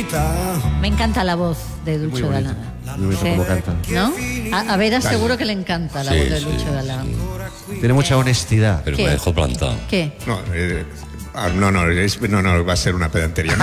Me encanta la voz de Lucho Galán. Muy bonito como canta. ¿No? A Vera seguro que le encanta la voz de Lucho Galán. Tiene mucha honestidad. Pero ¿Qué? me dejó plantado. ¿Qué? No, va a ser una pedantería.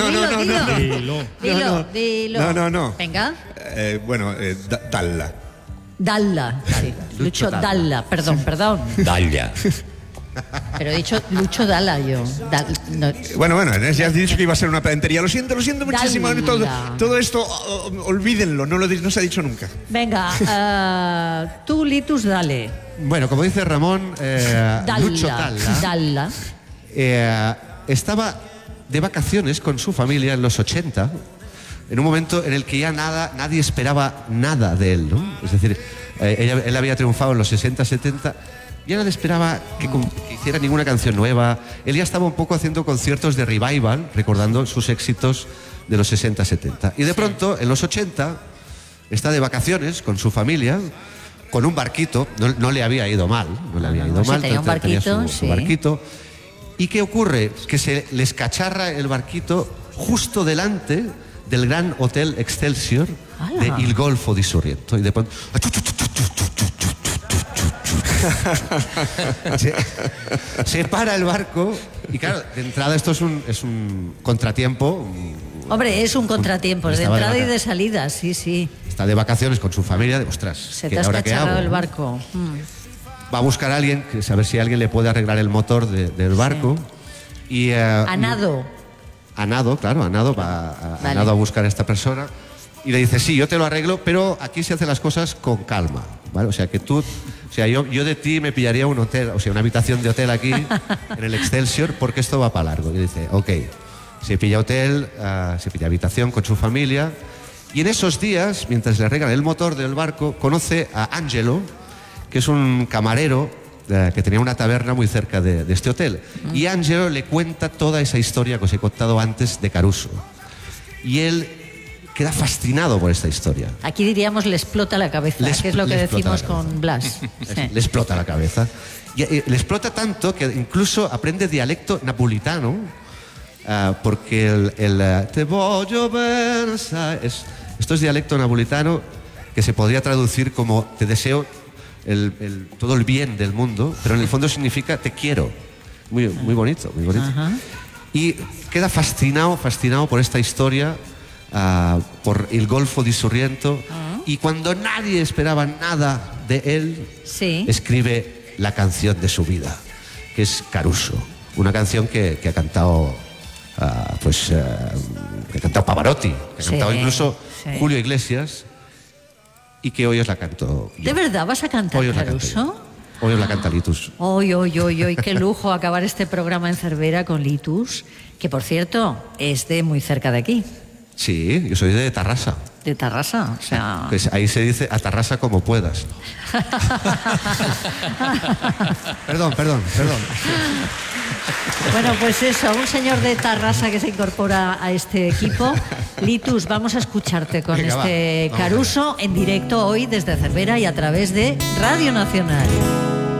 Dilo. No. Venga. Dalla. Dalla. Sí. Lucho Dalla. Perdón. Dalla. Pero he dicho Lucho Dalla yo. Bueno, ya has dicho que iba a ser una pedantería. Lo siento muchísimo. Todo esto, olvídenlo, no se ha dicho nunca. Venga, tú, Litus, dale. Bueno, como dice Ramón, Lucho Dalla. Estaba de vacaciones con su familia en los 80, en un momento en el que ya nadie esperaba nada de él, ¿no? Es decir, él había triunfado en los 60, 70, ya nadie esperaba que hiciera ninguna canción nueva. Él ya estaba un poco haciendo conciertos de revival, recordando sus éxitos de los 60, 70. Y de pronto, en los 80, está de vacaciones con su familia, con un barquito. No le había ido mal, Tenía un barquito, su barquito. ¿Y qué ocurre? Que se les cacharra el barquito justo delante del gran hotel Excelsior de Il Golfo di Sorrento. Y de pronto... se para el barco y claro, de entrada esto es un contratiempo. Hombre, es un contratiempo, de entrada y de salida, sí. Está de vacaciones con su familia, ostras, se te has cacharrado el barco. Va a buscar a alguien, a ver si alguien le puede arreglar el motor del barco. Y, a nado, va a buscar a esta persona y le dice, sí, yo te lo arreglo, pero aquí se hacen las cosas con calma, ¿vale? O sea, que tú... O sea, yo de ti me pillaría un hotel, o sea, una habitación de hotel aquí, en el Excelsior, porque esto va para largo. Y dice, ok, se pilla hotel, se pilla habitación con su familia, y en esos días, mientras le arreglan el motor del barco, conoce a Angelo, que es un camarero que tenía una taberna muy cerca de este hotel. Y Angelo le cuenta toda esa historia que os he contado antes de Caruso. Y él queda fascinado por esta historia. Aquí diríamos le explota la cabeza, que es lo que decimos con Blas. Le explota la cabeza. Y le explota tanto que incluso aprende dialecto napolitano, porque el te voglio bene, esto es dialecto napolitano que se podría traducir como te deseo todo el bien del mundo, pero en el fondo significa te quiero. Muy bonito, muy bonito. Y queda fascinado por esta historia, por el Golfo di Sorrento, y cuando nadie esperaba nada de él, escribe la canción de su vida, que es Caruso, una canción que ha cantado que ha cantado Pavarotti, que ha cantado incluso Julio Iglesias, y que hoy os la canto yo. ¿De verdad vas a cantar Caruso? Hoy os la canta Litus. Hoy, qué lujo acabar este programa en Cervera con Litus, que por cierto es de muy cerca de aquí. Sí, yo soy de Tarrasa. De Tarrasa, o sea... Pues ahí se dice a Tarrasa como puedas. Perdón. Bueno, pues eso, un señor de Tarrasa que se incorpora a este equipo. Litus, vamos a escucharte con Caruso en directo hoy desde Cervera y a través de Radio Nacional.